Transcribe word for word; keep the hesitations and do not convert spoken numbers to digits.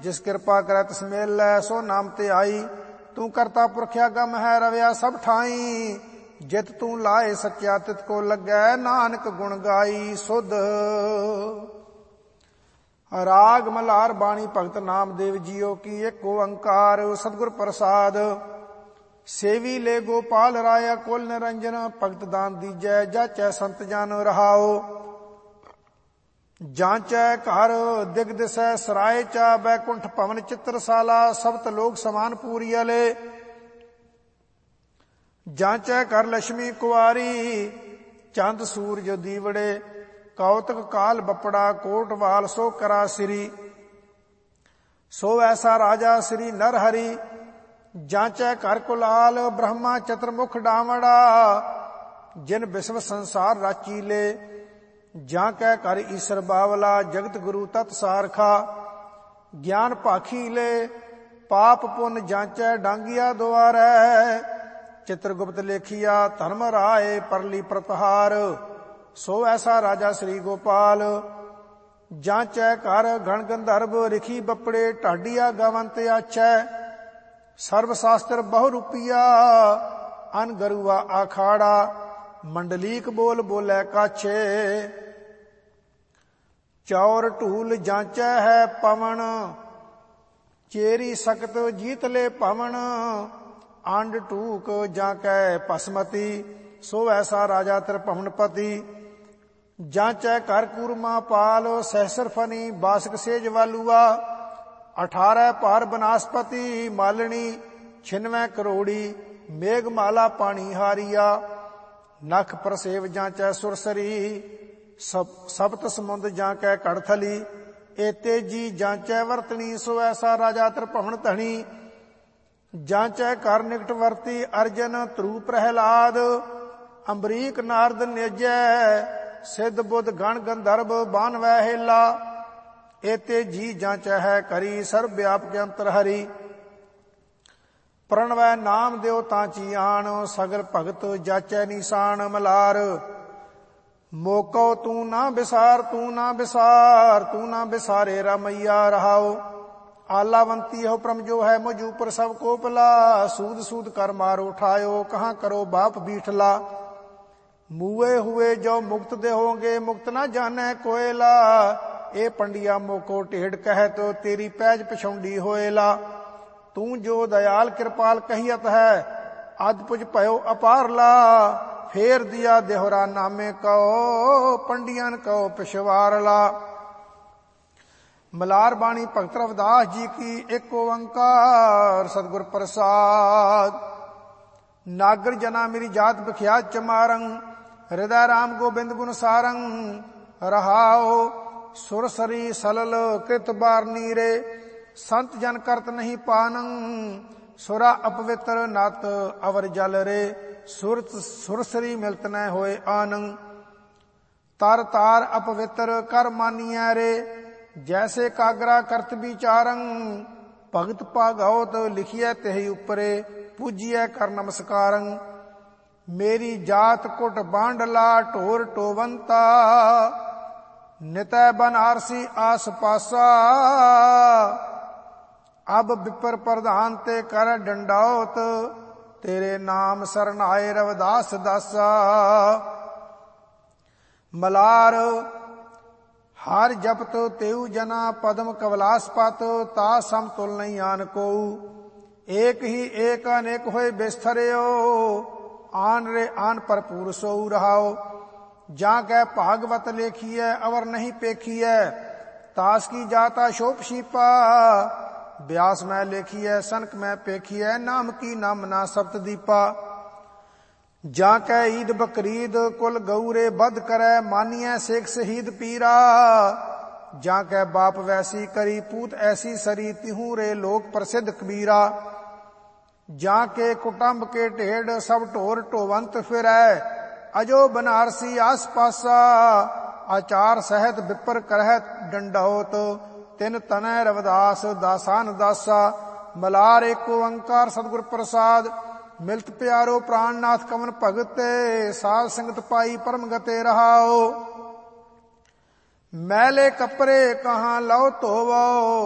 जिस कृपा करे तिस मेलै सो नाम ते आई। तू करता पुरख्या गम है रविया सब ठाई। जित तू लाए सच्चा तित को लगै नानक गुण गाई सुध। राग मल्हार बाणी भगत नामदेव जियो की एक ओंकार सतगुर प्रसाद। सेवी ले गोपाल राया कुल निरंजन भगत दान दीजै जाचै संत जन रहाओ। जांचै घर दिग दिसै सराय चा बैकुंठ भवन चित्रशाला सप्त लोक समान पूरी अले। जांचै कर लक्ष्मी कुआरी चंद सूरज दीवड़े कौतक काल बपड़ा कोट वाल सो करा सिरी। सो ऐसा राजा श्री नर हरि जांचै कर कुलाल ब्रह्मा चतुर्मुख डावड़ा। जिन विश्व संसार राची ले जांकै कर ईश्वर बावला जगत गुरु तत् सारखा। ज्ञान पाखी ले पाप पुन जांचै डांगिया द्वारै। चित्रगुप्त लेखिया धर्म राय परली प्रतहार। सो ऐसा राजा श्री गोपाल जांचै कर गण गंधर्व रिखी बपड़े ढाडिया गवंत आछै। सर्व शास्त्र बहु रूपिया अन गरुआ आखाड़ा। मंडलीक बोल बोलै काछे चौर ढूल जांचै है पवन। चेरी सकत जीत ले पवन आंड टूक जांकै पसमती। सो ऐसा राजा त्रिभुवनपति जांचै कर कूरमा पाल सहस्र फनी बासक सेज वालुआ। अठारह पार बनास्पति मालनी छिनवै करोड़ी मेघमाला पानी हारिया। नख प्रसेव जांचै सुरसरी सप्त समुंद जांकै कड़थली। एते जी जांचै वर्तनी सो ऐसा राजा त्रिभुवन धनी। जांचै कर निकट वर्ती अर्जन ध्रुव प्रहलाद। अम्बरीक नारद नेजै सिद्ध बुद्ध गण गंधर्व बानवै हेला। एते जी जांचै है करी सर्व व्यापक अंतर हरि। प्रणवै नाम देव तांची आन सगल भगत जाचै निशान मलार। मोको तू ना बिसार तू ना बिसार तू ना बिसारे रमैया रहाओ। आलावंती हो परम जो है मुझ ऊपर सब को पला। सूद सूद कर मारो उठायो कहाँ करो बाप बीठला। मुए हुए जो मुक्त दे होंगे मुक्त ना जाने कोयला। ए पंडिया मोको ढेड़ कह तो तेरी पैज पिछौंडी होएला। तू जो दयाल कृपाल कहियत है अदपुज पयो अपारला। फेर दिया देहरा नामे कहो पंडियन कहो पिछवारला। मलार बाणी भगत रविदास जी की एक ओंकार सतगुर प्रसाद। नागर जना मेरी जात बख्यात चमारंग हृदय राम गोबिंद गुण सारंग रहाओ। सुरसरी सलल कृत बार नीरे संत जन करत नहीं पानंग। सुरा अपवित्र नत अवर जल रे सुरत सुरसरी मिलत न होए आनंग। तर तार अपवित्र कर मानिया रे जैसे कागरा करत विचारंग। भगत भागवत लिखिए तेहि उपरे पूजिए कर नमस्कारंग। मेरी जात कुट बांडला ढोर टोवंता। नितय बनारसी आस पासा। अब विपर प्रधान ते कर डंडाओत तेरे नाम शरण आए रविदास दासा। मलार हार जपत तेऊ जना पद्म कवलास पात। ता समतुल नहीं आन को एक ही एक अनेक होए बिस्तरयो। आन रे आन भरपूर सोऊ रहाओ। जा कै भागवत लेखिए अवर नहीं पेखिए। तास की जाता शोभ शीपा व्यास में लेखिए सनक में पेखिए। नाम की नामना सप्तदीपा। जा कै ईद बकरीद कुल गौरे बद करे मानिए शेख शहीद पीरा। जा कै बाप वैसी करी पूत ऐसी सरी तिहू रे लोक प्रसिद्ध कबीरा। जा के कुटुंब के ढेड़ सब ढोर ढोवंत फिरै। अजो बनारसी आस पासा आचार सहत विपर करह डंडौत। तिन तनय रविदास दासान दासा। मलार एक ओंकार सतगुर प्रसाद। मिलत प्यारो प्राणनाथ कवन भगते साध संगत पाई परम गते रहाओ। मैले कपरे कहाँ लो धोवो